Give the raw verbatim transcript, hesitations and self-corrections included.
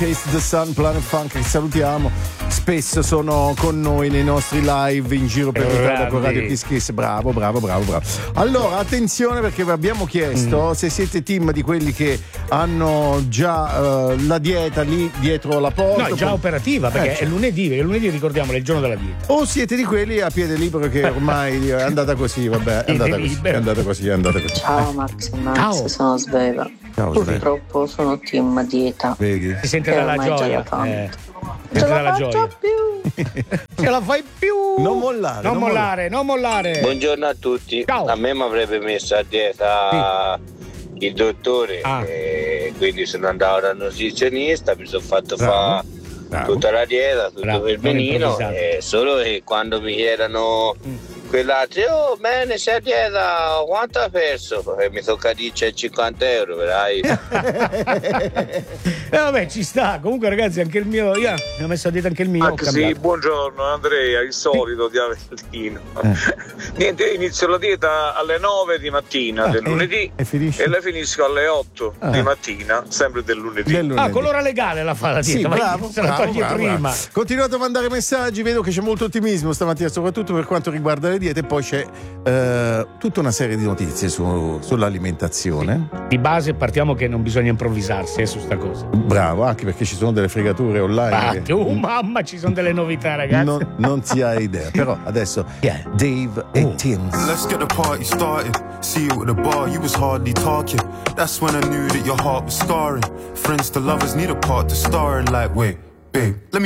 Chase the Sun, Planet Funk, che salutiamo, spesso sono con noi nei nostri live in giro per l'Italia con Radio Kiss Kiss. Bravo, bravo, bravo, bravo. Allora, attenzione, perché vi abbiamo chiesto mm. se siete team di quelli che hanno già uh, la dieta lì dietro la porta. No, è già poi... operativa, perché eh, è lunedì, perché lunedì ricordiamo è il giorno della dieta. O siete di quelli a piede libero che ormai è andata così, vabbè, è andata così, è andata così, è andata così. Ciao Max e Max, Ciao. sono Sveva. Ciao, Purtroppo sono team dieta. Vedi? Si sente dalla gioia. Eh. Ce la faccio più. Ce la fai più. Non mollare. Non, non mollare, mollare, non mollare. Buongiorno a tutti. Ciao. A me mi avrebbe messo a dieta sì. il dottore, ah. e quindi sono andato da nutrizionista, mi sono fatto fare tutta la dieta, tutto Bravo. per benino, e solo che quando mi chiedono mm. quell'altro, oh bene, sei a dieta, quanto ha perso? E mi tocca dire cinquanta euro, vedrai. E eh, vabbè, ci sta. Comunque ragazzi, anche il mio, io mi ho messo a dieta anche il mio. Anche sì, buongiorno Andrea, il solito di Avellino. Eh. Niente, inizio la dieta alle nove di mattina ah, del lunedì e, e, e la finisco alle otto ah. di mattina, sempre del lunedì. del lunedì. Ah, con l'ora legale la fa la dieta, sì, ma bravo, se la bravo, toglie bravo, prima. Bravo. Continuate a mandare messaggi, vedo che c'è molto ottimismo stamattina, soprattutto per quanto riguarda le diete, e poi c'è eh, tutta una serie di notizie su, sull'alimentazione. Sì. Di base partiamo che non bisogna improvvisarsi eh, su sta cosa. Bravo, anche perché ci sono delle fregature online. Ah, che... oh mamma, ci sono delle novità, ragazzi. Non, non si ha idea. Però adesso yeah. Dave e oh. Tins. Let's get the party started. See you at the bar, you was hardly talking. That's when I knew that your heart was scarring. Friends to lovers need a part to star in. Like, wait, babe, let me